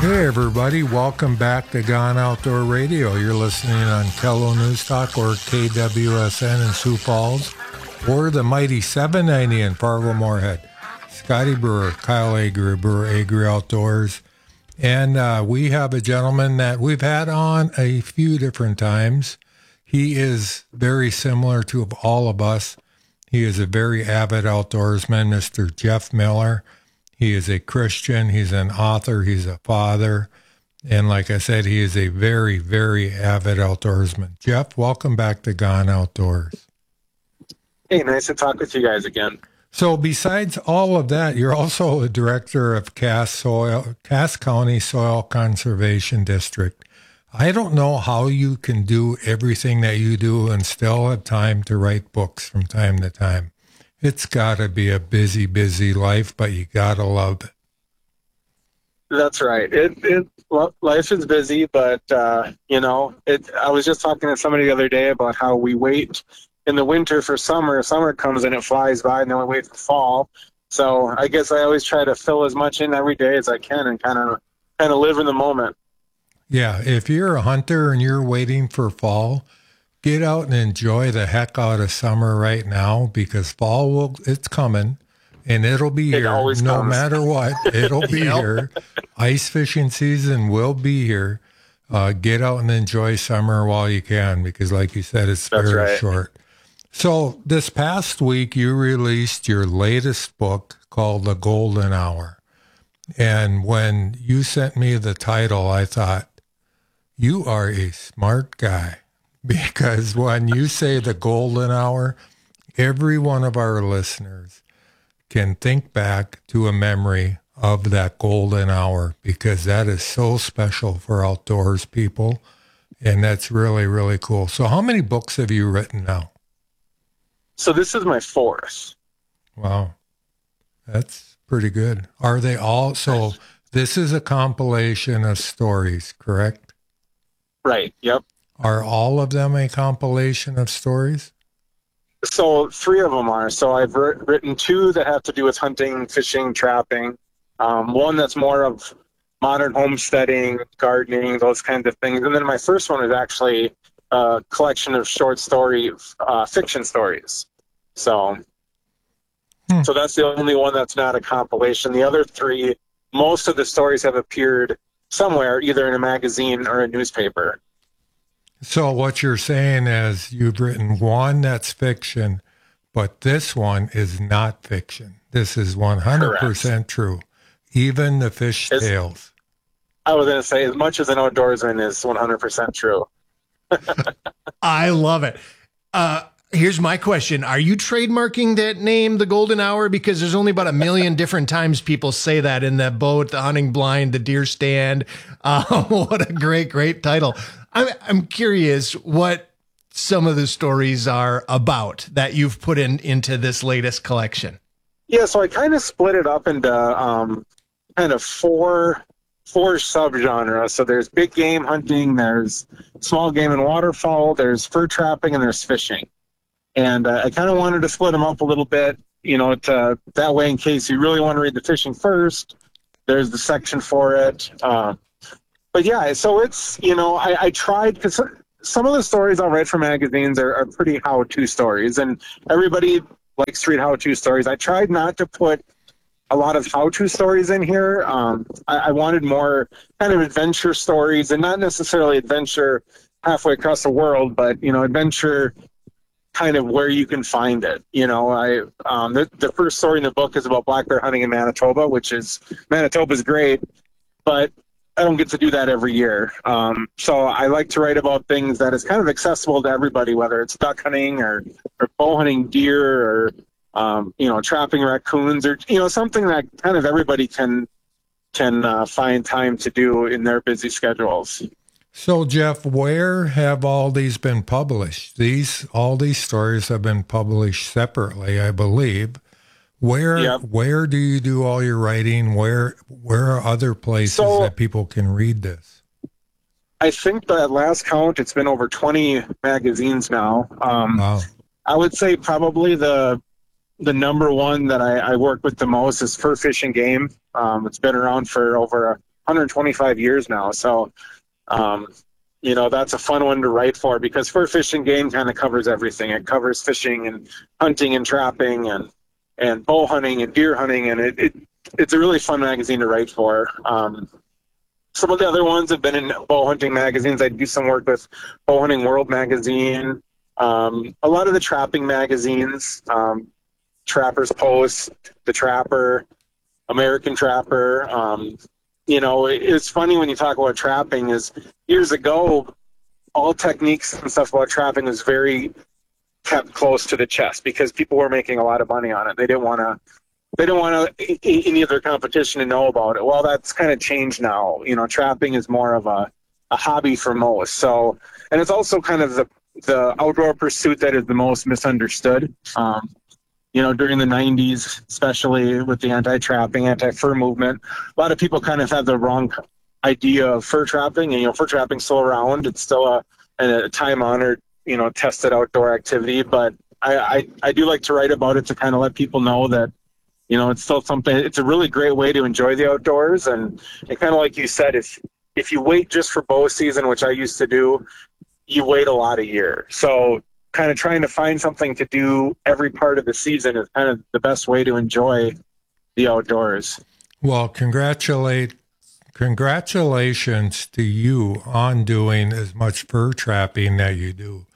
Hey everybody, welcome back to Gone Outdoor Radio. You're listening on Kello News Talk or KWSN in Sioux Falls or the mighty 790 in Fargo-Moorhead. Scotty Brewer, Kyle Agri, Brewer Agri Outdoors. And we have a gentleman that we've had on a few different times. He is very similar to all of us. He is a very avid outdoorsman, Mr. Jeff Miller. He is a Christian, he's an author, he's a father, and like I said, he is a very, very avid outdoorsman. Jeff, welcome back to Gone Outdoors. Hey, nice to talk with you guys again. So besides all of that, you're also a director of Cass County Soil Conservation District. I don't know how you can do everything that you do and still have time to write books from time to time. It's got to be a busy, busy life, but you got to love it. That's right. Life is busy, but, I was just talking to somebody the other day about how we wait in the winter for summer. Summer comes and it flies by, and then we wait for fall. So I guess I always try to fill as much in every day as I can and kind of live in the moment. Yeah, if you're a hunter and you're waiting for fall, get out and enjoy the heck out of summer right now, because fall it's coming and it'll be here no matter what. It'll be here. Ice fishing season will be here. Get out and enjoy summer while you can, because like you said, it's very short. So this past week you released your latest book called The Golden Hour. And when you sent me the title, I thought, you are a smart guy. Because when you say the golden hour, every one of our listeners can think back to a memory of that golden hour, because that is so special for outdoors people. And that's really, really cool. So how many books have you written now? So this is my fourth. Wow. That's pretty good. Are they all? So this is a compilation of stories, correct? Right. Yep. Are all of them a compilation of stories? So 3 of them are. So I've written 2 that have to do with hunting, fishing, trapping. One that's more of modern homesteading, gardening, those kinds of things. And then my first one is actually a collection of short story fiction stories. So that's the only one that's not a compilation. The other 3, most of the stories have appeared somewhere, either in a magazine or a newspaper. So what you're saying is you've written one that's fiction, but this one is not fiction. This is 100% true. Even the fish tales. I was going to say, as much as an outdoorsman is 100% true. I love it. Here's my question. Are you trademarking that name, The Golden Hour? Because there's only about 1 million different times people say that in the boat, the hunting blind, the deer stand. What a great, great title. I'm curious what some of the stories are about that you've put into this latest collection. Yeah, so I kind of split it up into kind of four subgenres. So there's big game hunting, there's small game and waterfowl, there's fur trapping, and there's fishing. And I kind of wanted to split them up a little bit, to that way, in case you really want to read the fishing first, there's the section for it. But yeah, so it's, I tried, because some of the stories I'll write for magazines are pretty how-to stories, and everybody likes to read how-to stories. I tried not to put a lot of how-to stories in here. I wanted more kind of adventure stories, and not necessarily adventure halfway across the world, but, adventure kind of where you can find it. The first story in the book is about black bear hunting in Manitoba, Manitoba's great, but I don't get to do that every year. So I like to write about things that is kind of accessible to everybody, whether it's duck hunting or bow hunting deer or, trapping raccoons or, something that kind of everybody can find time to do in their busy schedules. So Jeff, where have all these been published? All these stories have been published separately, I believe. Where do you do all your writing? Where are other places that people can read this? I think that at last count, it's been over 20 magazines now. Wow. I would say probably the number one that I work with the most is Fur Fish and Game. It's been around for over 125 years now. So, that's a fun one to write for, because Fur Fish and Game kind of covers everything. It covers fishing and hunting and trapping and bow hunting and deer hunting, and it's a really fun magazine to write for. Some of the other ones have been in bow hunting magazines. I do some work with Bow Hunting World magazine, a lot of the trapping magazines, Trapper's Post, The Trapper, American Trapper. It's funny when you talk about trapping, is years ago, all techniques and stuff about trapping was very kept close to the chest, because people were making a lot of money on it. They didn't want any of their competition to know about it. Well, that's kind of changed now. Trapping is more of a hobby for most. So, and it's also kind of the outdoor pursuit that is the most misunderstood. During the 90s, especially with the anti-trapping, anti-fur movement, a lot of people kind of had the wrong idea of fur trapping. And, fur trapping's still around. It's still a time-honored, tested outdoor activity. But I do like to write about it to kind of let people know that, it's still something. It's a really great way to enjoy the outdoors. And kind of like you said, if you wait just for bow season, which I used to do, you wait a lot of years. So kind of trying to find something to do every part of the season is kind of the best way to enjoy the outdoors. Well, congratulations to you on doing as much fur trapping that you do.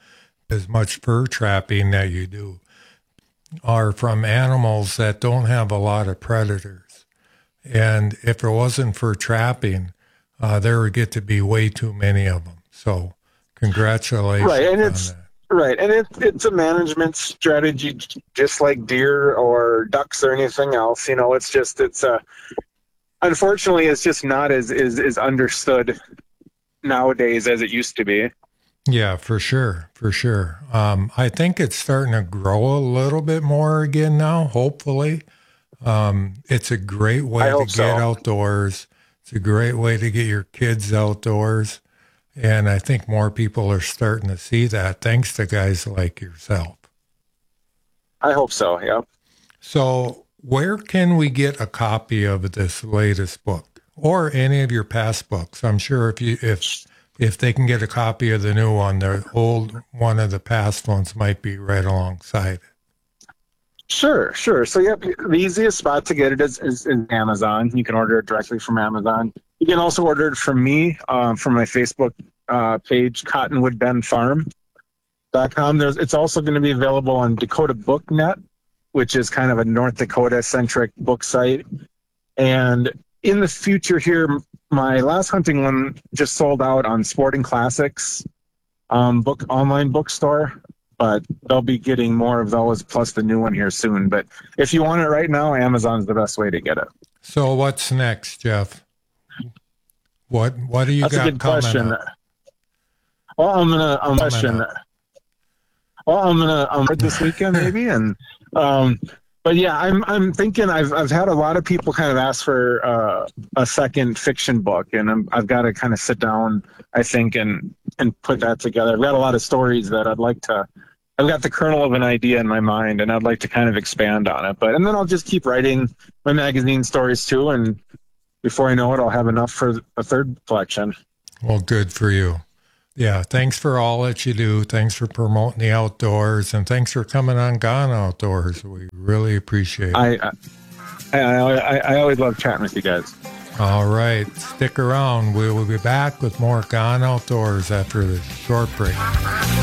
Are from animals that don't have a lot of predators. And if it wasn't for trapping, there would get to be way too many of them. So congratulations on that. Right, and it's a management strategy, just like deer or ducks or anything else. Unfortunately, it's just not as understood nowadays as it used to be. Yeah, for sure. I think it's starting to grow a little bit more again now, hopefully. It's a great way to get outdoors. It's a great way to get your kids outdoors. And I think more people are starting to see that, thanks to guys like yourself. I hope so, yeah. So where can we get a copy of this latest book, or any of your past books? I'm sure if they can get a copy of the new one, the old one of the past ones might be right alongside it. Sure. So, yeah, the easiest spot to get it is Amazon. You can order it directly from Amazon. You can also order it from me, from my Facebook page, cottonwoodbendfarm.com. It's also going to be available on Dakota BookNet, which is kind of a North Dakota-centric book site. And in the future here, my last hunting one just sold out on Sporting Classics online bookstore. But they'll be getting more of those, plus the new one here soon. But if you want it right now, Amazon's the best way to get it. So what's next, Jeff? What do you got coming? That's a good question. I'm this weekend maybe, and but yeah, I'm thinking I've had a lot of people kind of ask for a second fiction book, and I've got to kind of sit down, I think, and put that together. I've got a lot of stories that I've got the kernel of an idea in my mind, and I'd like to kind of expand on it. And then I'll just keep writing my magazine stories too, and before I know it, I'll have enough for a third collection. Well, good for you. Yeah, thanks for all that you do. Thanks for promoting the outdoors, and thanks for coming on Gone Outdoors. We really appreciate it. I always love chatting with you guys. All right, stick around. We will be back with more Gone Outdoors after this short break.